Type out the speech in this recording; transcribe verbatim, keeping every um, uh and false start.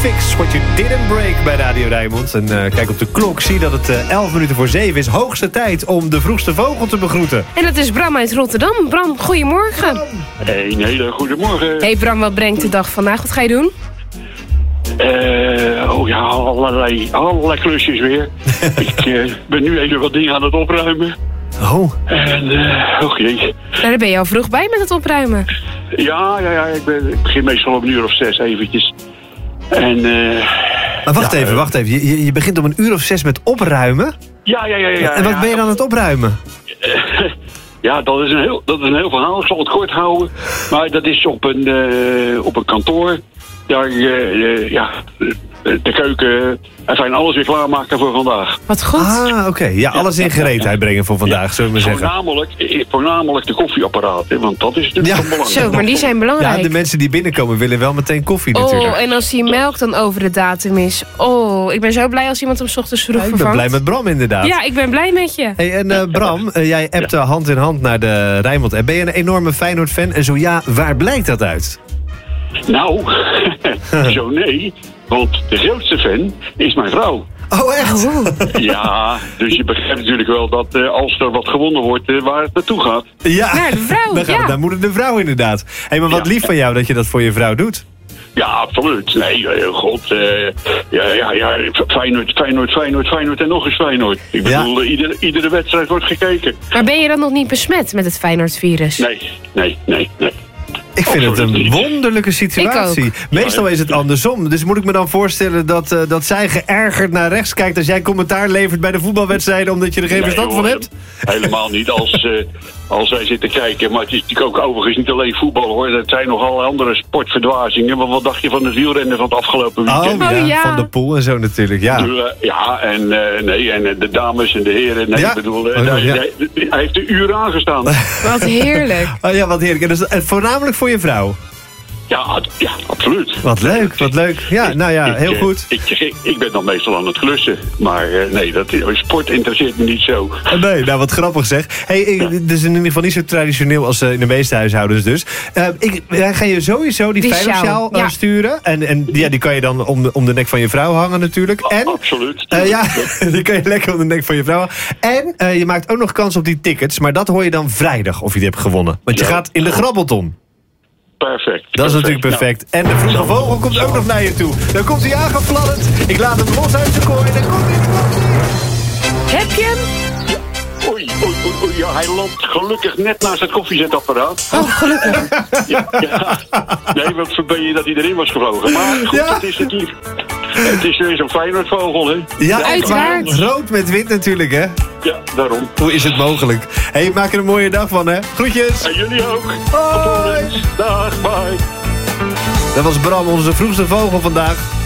Fix what you didn't break bij Radio Rijnmond. En uh, kijk op de klok, zie dat het uh, elf minuten voor zeven is. Hoogste tijd om de vroegste vogel te begroeten. En dat is Bram uit Rotterdam. Bram, goedemorgen. Hey, een hele goede morgen. Hey Bram, wat brengt de dag vandaag? Wat ga je doen? Uh, oh ja, allerlei, allerlei klusjes weer. Ik uh, ben nu even wat dingen aan het opruimen. Oh. En, uh, oké. Okay. Nou, daar ben je al vroeg bij met het opruimen. Ja, ja, ja. Ik, ben, ik begin meestal om een uur of zes eventjes. En, uh, maar wacht ja, even, wacht even. Je, je begint om een uur of zes met opruimen? Ja, ja, ja. ja en wat ja, ben je dan aan het opruimen? Uh, ja, dat is, een heel, dat is een heel verhaal. Ik zal het kort houden. Maar dat is op een, uh, op een kantoor. Daar, uh, uh, ja, de keuken, enfin alles weer klaarmaken voor vandaag. Wat goed. Ah, oké. Okay. Ja, alles in gereedheid brengen voor vandaag, ja, zullen we zeggen. Voornamelijk, voornamelijk de koffieapparaten, want dat is natuurlijk ja. belangrijk. Zo, maar die zijn belangrijk. Ja, de mensen die binnenkomen willen wel meteen koffie natuurlijk. Oh, en als die melk dan over de datum is. Oh, ik ben zo blij als iemand hem 's ochtends vroeg ja, ik vervangt. ben blij met Bram inderdaad. Ja, ik ben blij met je. Hey, en uh, Bram, uh, jij appt uh, hand in hand naar de Rijnmond. En ben je een enorme Feyenoord-fan? En zo ja, waar blijkt dat uit? Nou, zo nee. Want de grootste fan is mijn vrouw. Oh, echt? Oh. Ja, dus je begrijpt natuurlijk wel dat uh, als er wat gewonnen wordt, uh, waar het naartoe gaat. Ja, naar de vrouw, dan, gaan ja. we, dan moet het de vrouw inderdaad. Hé, hey, maar wat ja. lief van jou dat je dat voor je vrouw doet. Ja, absoluut. Nee, uh, god. Uh, ja, ja, ja, Feyenoord, Feyenoord, Feyenoord, Feyenoord en nog eens Feyenoord. Ik bedoel, ja. iedere, iedere wedstrijd wordt gekeken. Maar ben je dan nog niet besmet met het Feyenoord-virus? Nee, nee, nee, nee. Ik vind het een wonderlijke situatie. Meestal is het andersom. Dus moet ik me dan voorstellen dat, uh, dat zij geërgerd naar rechts kijkt als jij commentaar levert bij de voetbalwedstrijden omdat je er geen nee, verstand hoor, van hebt? Helemaal niet. Als, uh, als wij zitten kijken. Maar het is natuurlijk ook overigens niet alleen voetbal hoor. Het zijn nog alle andere sportverdwazingen. Maar wat dacht je van het wielrennen van het afgelopen weekend? Oh ja, oh, ja. Van de Poel en zo natuurlijk. Ja, uh, ja en, uh, nee, en de dames en de heren. Nee, ja. ik bedoel, uh, oh, hij, ja. hij, hij heeft de uren aangestaan. Wat heerlijk. Oh ja, wat heerlijk. En, dus, en voornamelijk voor je vrouw? Ja, ja, absoluut. Wat leuk, wat leuk. Ja, nou ja, heel goed. Ik, ik, ik ben dan meestal aan het klussen. Maar uh, nee, dat, sport interesseert me niet zo. Nee, nou wat grappig zeg. Hey, dit is in ieder geval niet zo traditioneel als uh, in de meeste huishoudens dus. Uh, ik uh, ga je sowieso die, die Feyenoordsjaal uh, ja. sturen. En, en ja, die kan je dan om de, om de nek van je vrouw hangen natuurlijk. En, A- absoluut. Uh, ja, die kan je lekker om de nek van je vrouw hangen. En uh, je maakt ook nog kans op die tickets. Maar dat hoor je dan vrijdag of je die hebt gewonnen. Want je ja. gaat in de grabbelton. Perfect. Dat is natuurlijk perfect. Nou. En de vroege vogel komt ook nog naar je toe. Dan komt hij aangefladderd. Ik laat hem los uit zijn kooi. Dan komt hij. Heb je hem? Ja. Oei, oei, oei, oei. Ja, hij landt gelukkig net naast het koffiezetapparaat. Oh, gelukkig. Ja, ja. Nee, wat verben je dat hij erin was gevlogen. Maar goed, ja. het is natuurlijk... Het is weer zo'n Feyenoordvogel, hè? Ja, uiteraard. Rood met wit natuurlijk, hè? Ja, daarom. Hoe is het mogelijk? Hé, hey, maak er een mooie dag van, hè? Groetjes! En jullie ook. Hoi! Dag, bye. Dat was Bram, onze vroegste vogel vandaag.